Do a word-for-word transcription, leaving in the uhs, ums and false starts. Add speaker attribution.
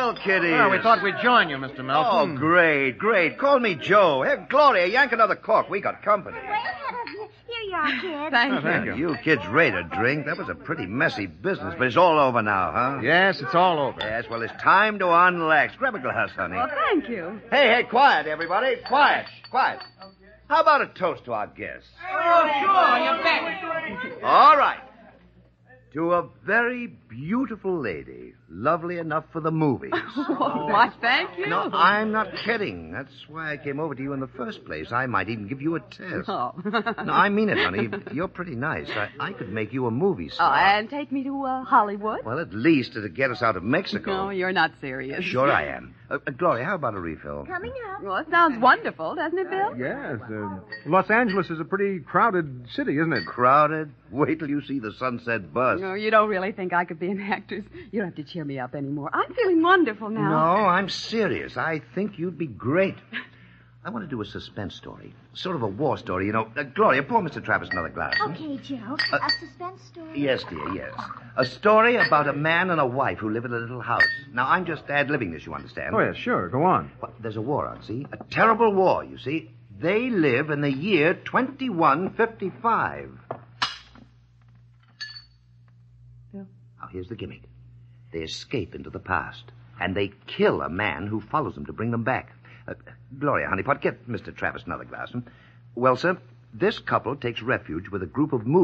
Speaker 1: Swell kiddies.
Speaker 2: Well, we thought we'd join you, Mister Melton.
Speaker 1: Oh, great, great. Call me Joe. Hey, Gloria, yank another cork. We got company.
Speaker 3: Way ahead of you. Here you are, kid.
Speaker 2: Thank oh, thank you.
Speaker 1: You kids ready to drink? That was a pretty messy business, but it's all over now, huh?
Speaker 2: Yes, it's all over.
Speaker 1: Yes, well, it's time to unlax. Grab a glass, honey.
Speaker 4: Well, thank you.
Speaker 1: Hey, hey, quiet, everybody. Quiet, quiet. How about a toast to our guests?
Speaker 5: Oh, sure, you bet.
Speaker 1: All right. To a very beautiful lady, lovely enough for the movies.
Speaker 4: Oh, why, thank you.
Speaker 1: No, I'm not kidding. That's why I came over to you in the first place. I might even give you a test.
Speaker 4: Oh.
Speaker 1: No, I mean it, honey. You're pretty nice. I, I could make you a movie
Speaker 4: Oh,
Speaker 1: star.
Speaker 4: and take me to uh, Hollywood?
Speaker 1: Well, at least it'd get us out of Mexico.
Speaker 4: No, you're not serious.
Speaker 1: Sure I am. Uh, uh, Gloria, how about a refill?
Speaker 3: Coming up.
Speaker 4: Well, it sounds wonderful, doesn't it, Bill?
Speaker 2: Yes. Uh, Los Angeles is a pretty crowded city, isn't it?
Speaker 1: Crowded? Wait till you see the Sunset Bus.
Speaker 4: No, you don't really think I could be an actress. You don't have to cheer me up anymore. I'm feeling wonderful now.
Speaker 1: No, I'm serious. I think you'd be great. I want to do a suspense story. Sort of a war story, you know. Uh, Gloria, pour Mister Travis another glass. huh?
Speaker 3: Okay, Joe.
Speaker 1: Uh,
Speaker 3: a suspense story.
Speaker 1: Yes, dear, yes. A story about a man and a wife who live in a little house. Now, I'm just ad-libbing this, you understand?
Speaker 2: Oh, yes, sure. Go on.
Speaker 1: Well, there's a war on, see? A terrible war, you see. They live in the year twenty-one fifty-five.
Speaker 4: Bill?
Speaker 1: Now, here's the gimmick. They escape into the past, and they kill a man who follows them to bring them back. Uh, Gloria, honeypot, get Mister Travis another glass. Hmm? Well, sir, this couple takes refuge with a group of movers.